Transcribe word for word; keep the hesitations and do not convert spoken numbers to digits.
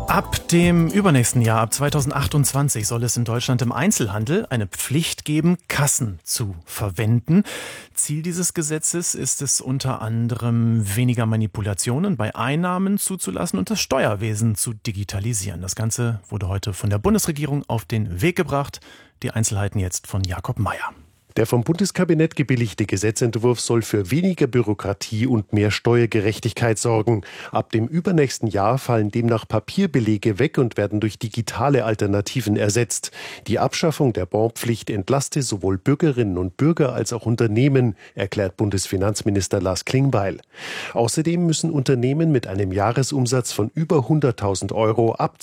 Ab dem übernächsten Jahr, ab zweitausendachtundzwanzig, soll es in Deutschland im Einzelhandel eine Pflicht geben, Kassen zu verwenden. Ziel dieses Gesetzes ist es unter anderem, weniger Manipulationen bei Einnahmen zuzulassen und das Steuerwesen zu digitalisieren. Das Ganze wurde heute von der Bundesregierung auf den Weg gebracht. Die Einzelheiten jetzt von Jakob Mayer. Der vom Bundeskabinett gebilligte Gesetzentwurf soll für weniger Bürokratie und mehr Steuergerechtigkeit sorgen. Ab dem übernächsten Jahr fallen demnach Papierbelege weg und werden durch digitale Alternativen ersetzt. Die Abschaffung der Bonpflicht entlaste sowohl Bürgerinnen und Bürger als auch Unternehmen, erklärt Bundesfinanzminister Lars Klingbeil. Außerdem müssen Unternehmen mit einem Jahresumsatz von über hunderttausend Euro ab